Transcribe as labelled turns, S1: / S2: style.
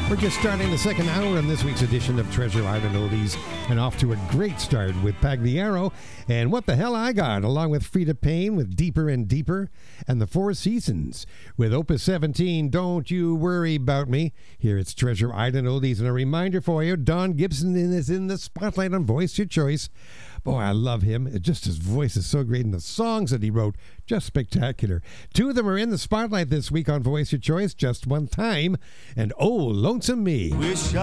S1: We're just starting the second hour on this week's edition of Treasure Island Oldies, and off to a great start with Pagliaro and What the Hell I Got, along with Frida Payne with Deeper and Deeper, and the Four Seasons with Opus 17, Don't You Worry About Me. Here it's Treasure Island Oldies, and a reminder for you, Don Gibson is in the spotlight on Voice Your Choice. Boy, I love him. Just his voice is so great, and the songs that he wrote, just spectacular. Two of them are in the spotlight this week on Voice Your Choice, Just One Time and Oh, Lonesome Me.